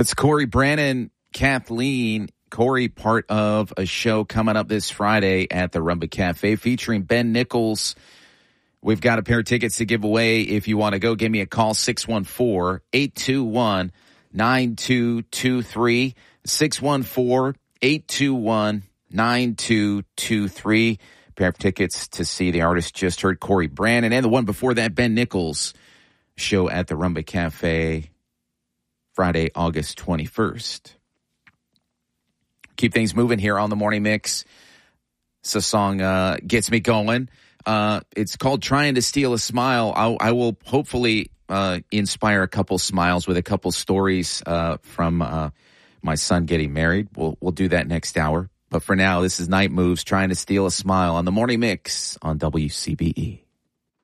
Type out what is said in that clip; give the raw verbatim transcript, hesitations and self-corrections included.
That's Corey Brannon, Kathleen. Corey, part of a show coming up this Friday at the Rumba Cafe featuring Ben Nichols. We've got a pair of tickets to give away. If you want to go, give me a call, six one four, eight two one, nine two two three, six one four, eight two one, nine two two three. Pair of tickets to see the artist just heard, Corey Brannon, and the one before that, Ben Nichols, show at the Rumba Cafe Friday, August twenty-first. Keep things moving here on the Morning Mix. This a song uh, gets me going. Uh, it's called Trying to Steal a Smile. I'll, I will hopefully uh, inspire a couple smiles with a couple stories uh, from uh, my son getting married. We'll, we'll do that next hour. But for now, this is Night Moves, Trying to Steal a Smile on the Morning Mix on W C B E.